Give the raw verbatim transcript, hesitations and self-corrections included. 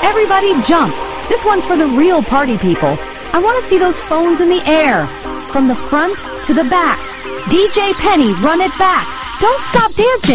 Everybody jump. This one's for the real party people. I want to see those phones in the air. From the front to the back. D J Penny, run it back. Don't stop dancing.